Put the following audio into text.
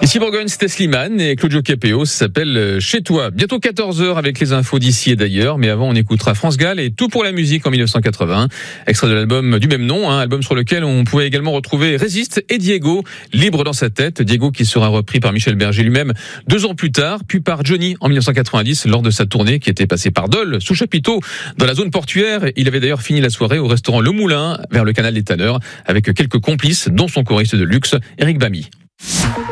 Ici Bourgogne, c'était Slimane et Claudio Capéo, ça s'appelle Chez toi. Bientôt 14h avec les infos d'ici et d'ailleurs, mais avant on écoutera France Gall et Tout pour la musique en 1980, extrait de l'album du même nom, album sur lequel on pouvait également retrouver Résiste et Diego, libre dans sa tête. Diego qui sera repris par Michel Berger lui-même 2 ans plus tard, puis par Johnny en 1990 lors de sa tournée qui était passée par Dole, sous chapiteau, dans la zone portuaire. Il avait d'ailleurs fini la soirée au restaurant Le Moulin, vers le canal des Tanneurs, avec quelques complices, dont son choriste de luxe, Eric Bamy.